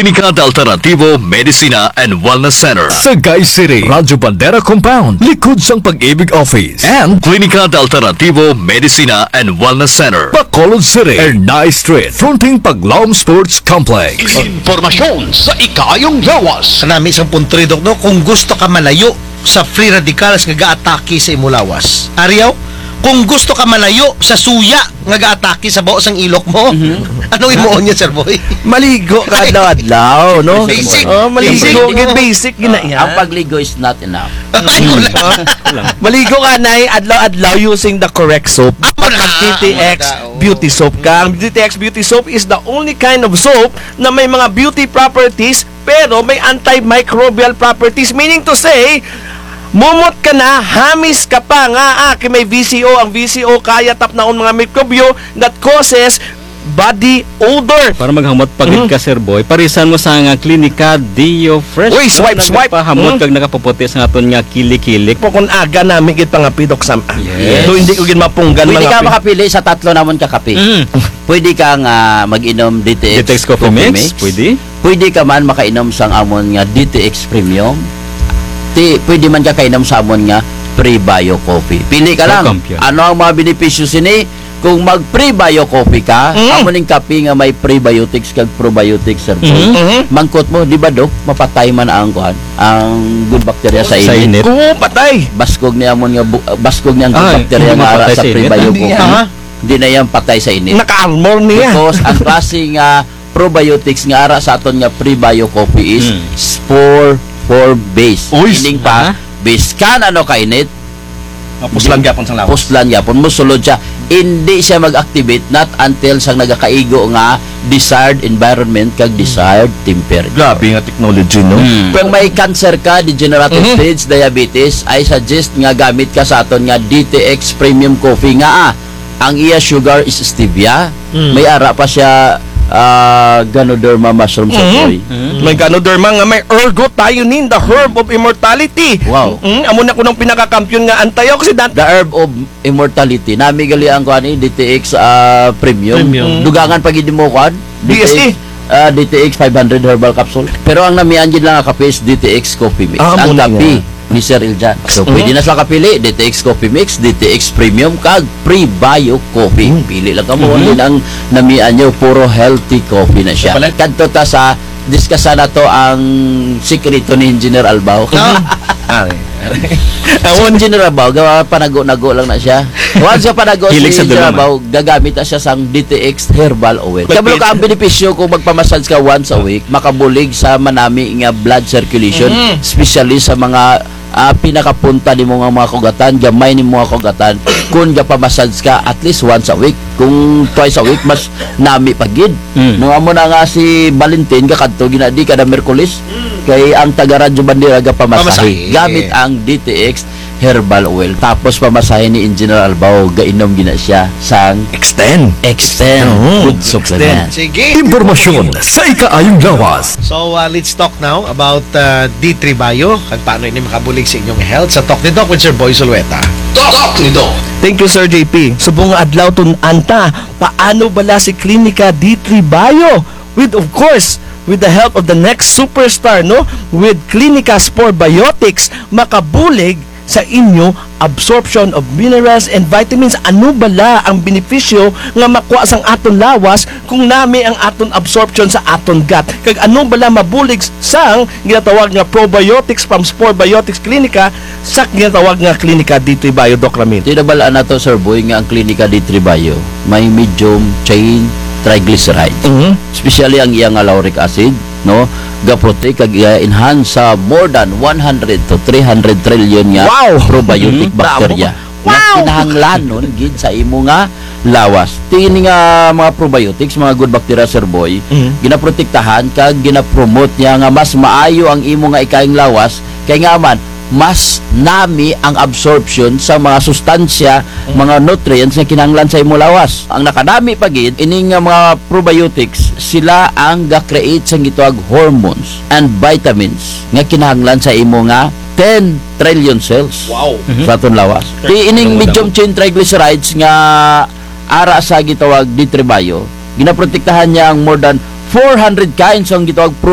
Klinika de Alternativo Medicina and Wellness Center sa Guy City, Radyo Bandera Compound, likod sang Pag-ibig Office, and Klinika de Alternativo Medicina and Wellness Center, Bacolod City, Ernay Street, fronting Paglaom Sports Complex. Informasyon sa ikayong lawas. Kanami isang puntri, Dok, no? Kung gusto ka malayo sa free radicals nga ga-atake sa imulawas. Ariyaw, kung gusto ka malayo sa suya nga ga-atake sa baos ang ilok mo, anong imuon niya, Sir Boy? Maligo ka adlaw-adlaw, no? Basic. Maligo, Basic. basic gina yan. Ang pagligo is not enough. Maligo ka na adlaw-adlaw using the correct soap. DTX Beauty Soap ka. Ang DTX Beauty Soap is the only kind of soap na may mga beauty properties pero may antimicrobial properties. Meaning to say, mumot ka na, hamis ka pa nga may VCO. Ang VCO kaya tap na mga mikrobyo that causes body odor. Para maghamot pagid ka, Sir Boy, parisan mo sa nga Klinika Dio Fresh. Uy, swipe. Pahamot kag nakapaputi sa aton nga kili-kilik. Po kung aga namin gid pangapidok sa Yes. do hindi ko gid mapunggan Pwede ka mga makapili sa tatlo namon ka kape. Pwede ka nga mag-inom DTX, DTX Coffee Mix, pwede. Pwede ka man makainom sang amon nga DTX Premium. Pwede man ka kainom sa amon nga Pre-Bio Coffee. Pili ka lang. Champion. Ano ang mga benepisyo sini? Kung mag Pre-Bio Coffee ka, amon ning kape nga may prebiotics kag probiotics, Sir Boy. Mangkot mo, di ba, Dok? Mapatay man ang good bacteria sa Sa init. init. Oo, patay. Baskog niya amon nga baskog niya ang good bacteria hindi nga ara mapatay sa sa init. Pre-Bio Hindi Coffee. yan. Hindi na yan patay sa init. Naka-armor niya. Because ang klase nga probiotics nga ara sa aton nga pre-bio coffee is spore base. Uy, Meaning pa, base kan ano kainit, Puslan gyapon sa lawas. puslan yapon mo sulod siya. Hindi siya mag-activate not until sang nagakaigo nga desired environment kag desired temperature. Grabe nga technology, no? Kung may cancer ka, degenerative stage diabetes, I suggest nga gamit ka sa aton nga DTX Premium Coffee nga ang iya sugar is stevia. May ara pa siya Ganoderma mushroom sa boy. May Ganoderma nga may ergothioneine, the herb of immortality. Wow. Amo na ko ng pinaka-kampiyon nga antioxidant. The herb of immortality. Nami gali ang kuan DTX Premium. Dugangan pag hindi mo kuan DSE. DTX 500 herbal capsule. Pero ang namian gid lang nga kape is DTX Coffee Mix. Ang muna kape ni Sir Iljan. So pwede na sa kapili DTX Coffee Mix, DTX Premium kag Pre-Bio Coffee. Pili lang ka mo ang namian nyo, puro healthy coffee na siya. Kadto ta sa diskusa na to ang sikreto ni Engineer Albao. Si Engineer Albao, panago-nago lang na siya. Once siya panago si Hilig sa Engineer dulaman. Albao, gagamit na siya sang DTX Herbal Oil. Kabalo ka ang benepisyo kung magpamassage ka once a week, makabulig sa manami nga blood circulation, especially sa mga pinakapunta ni mga kugatan, gamay ni mga kugatan. Kung gapamassage ka at least once a week, kung twice a week mas nami pagid. Nung amo na nga si Valentin kakadto ginadi kada Miyerkules kay ang taga Radyo Bandera gapamasahe gamit ang DTX Herbal Oil. Tapos pamasahe ni Engineer Albao gainom gina siya sang Extend. food supplement. Sige. Impormasyon sa ikaayong lawas. So, let's talk now about D3 Bio kag paano ini makabulig sa inyong health sa Talk ni Doc with Sir Boy Zulueta. Talk ni Doc. Thank you, Sir JP. Subong nga adlaw tun anta, paano bala si Klinika D3 Bio? With, of course, with the help of the next superstar, no? With Klinika Spore Biotics, makabulig sa inyo absorption of minerals and vitamins. Ano bala ang benepisyo nga makuha sang aton lawas kung nami ang aton absorption sa aton gut? Kag ano bala mabulig sang ginatawag nga probiotics from Spore Biotics Klinika sa ginatawag nga Klinika D3 Bio, Doc Ramil? Tinabalaan na to, Sir Boy, nga ang Klinika D3 Bio may medium chain triglycerides. Especially ang iyang lauric acid, no? Gaprotect kag enhance sa more than 100 to 300 trillion nga probiotic bacteria. Nga kinahanglan nun gid sa imo nga lawas. Tingin nga mga probiotics, mga good bacteria, Sir Boy, ginaprotektahan kag ginapromote niya nga mas maayo ang imo nga ikaing lawas kay nga man mas nami ang absorption sa mga sustansya, mga nutrients na kinahanglan sa imo lawas. Ang nakadami pagid ining mga probiotics, sila ang ga-create sa gitawag hormones and vitamins nga kinahanglan sa imo nga 10 trillion cells. Wow. Sa aton lawas. Di ining medium chain triglycerides nga ara sa gitawag D3 Bio, ginaprotektahan niya ang more than 400 kinds ang gitawag